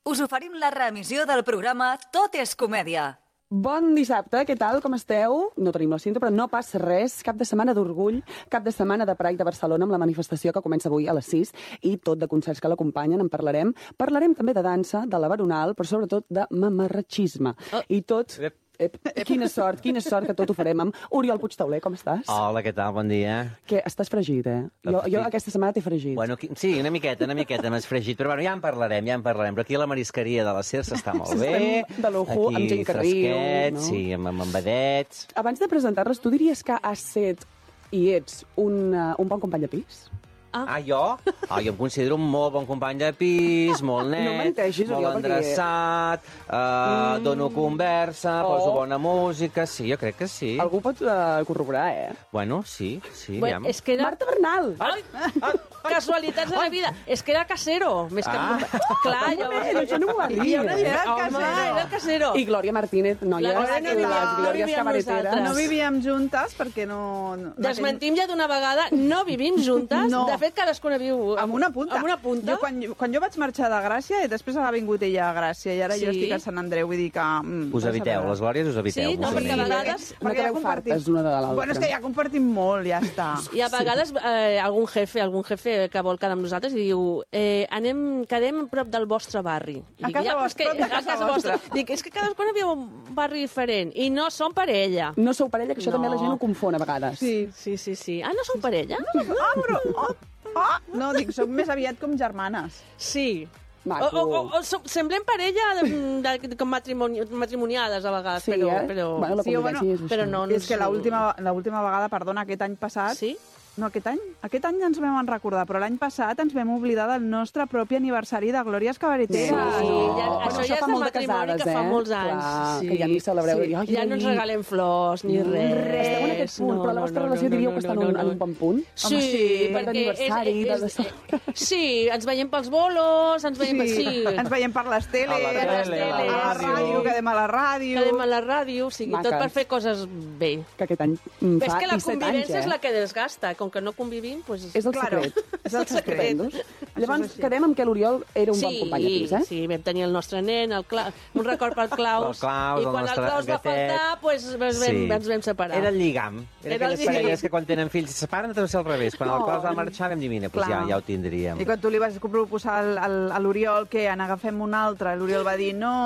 us oferim la reemissió del programa Tot és comèdia. Bon dissabte, què tal, com esteu? No tenim la cinta, però no passa res. Cap de setmana d'orgull, cap de setmana de Pride de Barcelona amb la manifestació que comença avui a les 6 i tot de concerts que l'acompanyen, en parlarem. Parlarem també de dansa, de la veronal, però sobretot de mamarratxisme. I tot... Quina sort que tot ho farem amb Oriol Puigtauler, com estàs? Hola, què tal? Bon dia. Que estàs fregit, Jo aquesta setmana t'he fregit. Bueno, sí, una miqueta m'has fregit, però bueno, ja en parlarem. Però aquí a la marisqueria de la Circe està molt bé. De lujo, amb gent que riu, no? Sí, amb vedets. Abans de presentar-les, tu diries que has set i ets un bon company de pis? Jo? Jo em considero un molt bon company de pis, molt net, No menteixis, molt Oriol, endreçat, dono conversa, poso bona música... Sí, jo crec que sí. Algú pot corroborar, Bueno, sí, Bueno, aviam. és que era... Marta Bernal! Casualitats de la vida. És que era casero. Més que... Clar, llavors... Això no m'ho va dir. Era el casero. I Glòria Martínez, noies, La Glòria no les vivia- glòries no vivíem cabareteres. nosaltres. No vivíem juntes perquè no... Desmentim ja d'una vegada, no vivim juntes. No. De fet, cadascuna viu... Amb una punta. Amb una punta. Quan jo vaig marxar de Gràcia, i després ha vingut ella a Gràcia, i ara jo Sí. estic a Sant Andreu, vull dir que... Us eviteu, les glòries us eviteu. Sí, no, us perquè a eviteu. vegades... No quedeu fartes l'una de l'altra. Bueno, és que ja compartim molt, ja està. I a vegades algun jefe que vol quedar amb nosaltres i diu quedem prop del vostre barri. I A casa vostra, és que, prop de a casa casa vostra. Dic, és que cadascuna viu un barri diferent i no som parella. No sou parella, que això també la gent ho confon a vegades. Sí. Sí. Ah, no som parella? No, dic, som més aviat com germanes. Sí. Maco. O semblem parella com matrimoniades a vegades, Sí, però... Bueno, la Sí, convivència és però això. no... És que l'última vegada, perdona, aquest any passat... Sí? No, aquest any ens vam recordar, però l'any passat ens vam oblidar del nostre propi aniversari de Glòries Cabareteres. Això ja és de matrimoni que fa molts anys. Clar, Sí. que ja ni celebreu. Sí. Ja no ens regalem flors ni res. Esteu en aquest punt, però la vostra relació diríeu que està en un bon punt? Sí, Home, sí, perquè d'aniversari, sí, ens veiem pels bolos, ens veiem... Sí. Ens veiem per les teles, A la tele, a la ràdio, quedem a la ràdio... Quedem a la ràdio, o sigui, tot Maques. per fer coses bé. Que aquest any Però fa és que la 17 anys, convivència és la que desgasta. Com que no convivim, doncs... És el Claro, secret. és el secret. Llavors, quedem amb que l'Oriol era un bon company de pis, Sí, vam tenir el nostre nen, un record pel Claus, El Claus, i el quan el nostre Claus va gatet. faltar, doncs ens vam separar. Era el lligam. Era Era el aquelles lligam. parelles que quan tenen fills se separen, deu ser al revés. Quan el Claus va marxar vam dir, mira, doncs Clar. ja ho tindríem. I quan tu li vas proposar a l'Oriol que en agafem un altre, l'Oriol va dir no,